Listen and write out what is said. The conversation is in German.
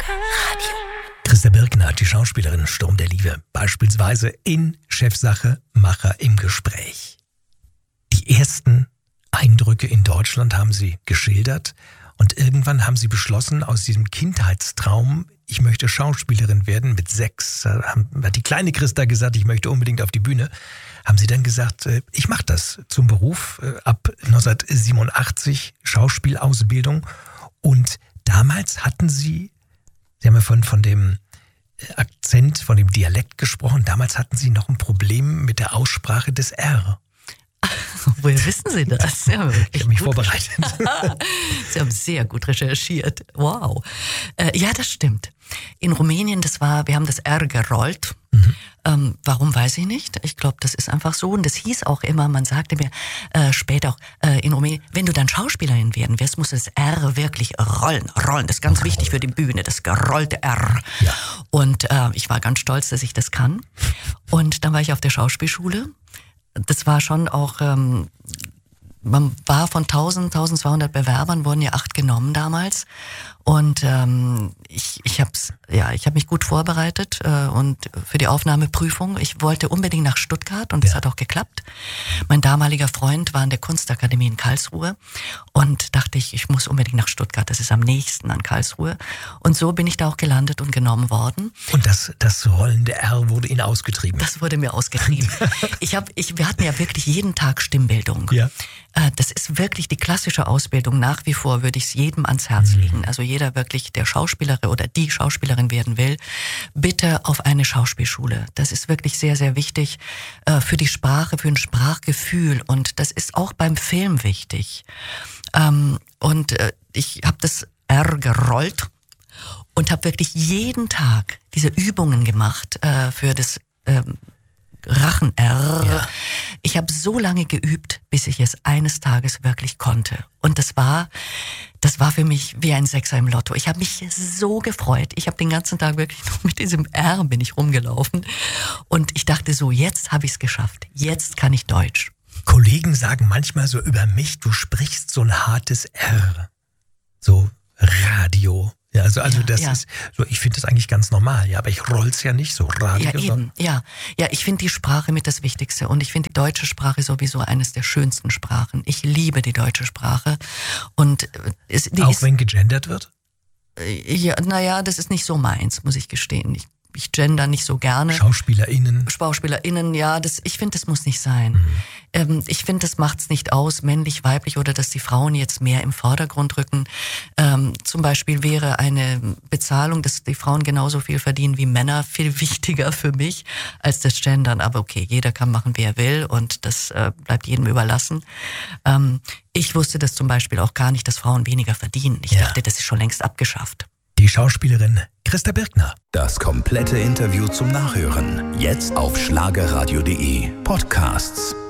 Christa Birkner, die Schauspielerin Sturm der Liebe, beispielsweise in Chefsache Macher im Gespräch. Die ersten Eindrücke in Deutschland haben sie geschildert und irgendwann haben sie beschlossen, aus diesem Kindheitstraum, ich möchte Schauspielerin werden, mit 6, hat die kleine Christa gesagt, ich möchte unbedingt auf die Bühne, haben sie dann gesagt, ich mache das zum Beruf, ab 1987 Schauspielausbildung. Und damals hatten Sie haben ja von dem Akzent, von dem Dialekt gesprochen, damals hatten Sie noch ein Problem mit der Aussprache des R. Woher wissen Sie das? Ja, ich habe mich vorbereitet. Sie haben sehr gut recherchiert. Wow. Ja, das stimmt. In Rumänien, wir haben das R gerollt. Warum, weiß ich nicht. Ich glaube, das ist einfach so. Und das hieß auch immer, man sagte mir später auch in Rumänien, wenn du dann Schauspielerin werden wirst, musst du das R wirklich rollen. Das ist ganz wichtig für die Bühne, das gerollte R. Ja. Und ich war ganz stolz, dass ich das kann. Und dann war ich auf der Schauspielschule. Das war schon auch, man war von 1200 Bewerbern, wurden ja 8 genommen damals. Und ich habe mich gut vorbereitet und für die Aufnahmeprüfung. Ich wollte unbedingt nach Stuttgart und das hat auch geklappt. Mein damaliger Freund war in der Kunstakademie in Karlsruhe und dachte ich muss unbedingt nach Stuttgart, das ist am nächsten an Karlsruhe. Und so bin ich da auch gelandet und genommen worden. Und das rollende R wurde Ihnen ausgetrieben? Das wurde mir ausgetrieben. Wir hatten ja wirklich jeden Tag Stimmbildung. Ja. Das ist wirklich die klassische Ausbildung. Nach wie vor würde ich es jedem ans Herz legen. Also jeder wirklich, der Schauspieler oder die Schauspielerin werden will, bitte auf eine Schauspielschule. Das ist wirklich sehr, sehr wichtig für die Sprache, für ein Sprachgefühl. Und das ist auch beim Film wichtig. Ich habe das R gerollt und habe wirklich jeden Tag diese Übungen gemacht für das Rachen-R. Ja. Ich habe so lange geübt, bis ich es eines Tages wirklich konnte. Und das war für mich wie ein Sechser im Lotto. Ich habe mich so gefreut. Ich habe den ganzen Tag wirklich nur mit diesem R bin ich rumgelaufen. Und ich dachte so, jetzt habe ich es geschafft. Jetzt kann ich Deutsch. Kollegen sagen manchmal so über mich, du sprichst so ein hartes R. So Radio. Ja, also das ist so, ich finde das eigentlich ganz normal, ja, aber ich roll's ja nicht so Radio. Ja, eben, ja, ich finde die Sprache mit das Wichtigste und ich finde die deutsche Sprache sowieso eines der schönsten Sprachen. Ich liebe die deutsche Sprache und auch wenn gegendert wird? Ja, das ist nicht so meins, muss ich gestehen. Ich gender nicht so gerne. SchauspielerInnen, ja, ich finde, das muss nicht sein. Ich finde, das macht's nicht aus, männlich, weiblich oder dass die Frauen jetzt mehr im Vordergrund rücken. Zum Beispiel wäre eine Bezahlung, dass die Frauen genauso viel verdienen wie Männer, viel wichtiger für mich als das Gendern. Aber okay, jeder kann machen, wie er will und das bleibt jedem überlassen. Ich wusste das zum Beispiel auch gar nicht, dass Frauen weniger verdienen. Ich dachte, das ist schon längst abgeschafft. Die Schauspielerin Christa Birkner. Das komplette Interview zum Nachhören. Jetzt auf schlagerradio.de. Podcasts.